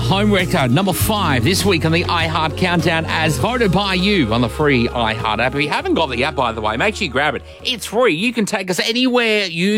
home record, number 5 this week on the iHeart Countdown as voted by you on the free iHeart app. If you haven't got the app, by the way, make sure you grab it. It's free. You can take us anywhere you